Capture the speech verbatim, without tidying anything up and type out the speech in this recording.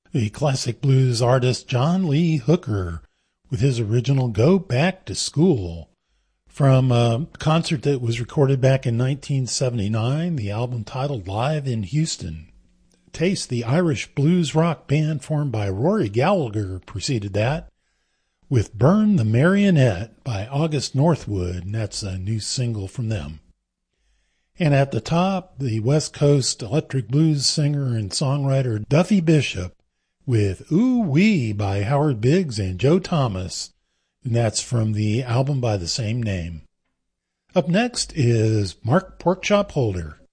The classic blues artist John Lee Hooker with his original Go Back to School from a concert that was recorded back in nineteen seventy-nine, the album titled Live in Houston. Taste, the Irish blues rock band formed by Rory Gallagher, preceded that with Burn the Marionette by August Northwood, and that's a new single from them. And at the top, the West Coast electric blues singer and songwriter Duffy Bishop with Ooh Wee by Howard Biggs and Joe Thomas, and that's from the album by the same name. Up next is Mark Porkchop Holder.